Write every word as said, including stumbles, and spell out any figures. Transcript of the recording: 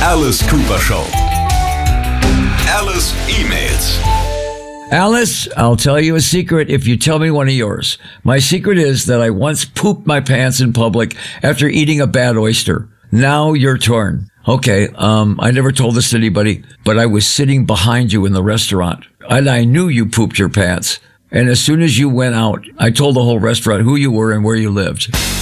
Alice Cooper Show. Alice E-Mails. Alice, I'll tell you a secret if you tell me one of yours. My secret is that I once pooped my pants in public after eating a bad oyster. Now your turn. Okay, um, I never told this to anybody, but I was sitting behind you in the restaurant, and I knew you pooped your pants. And as soon as you went out, I told the whole restaurant who you were and where you lived.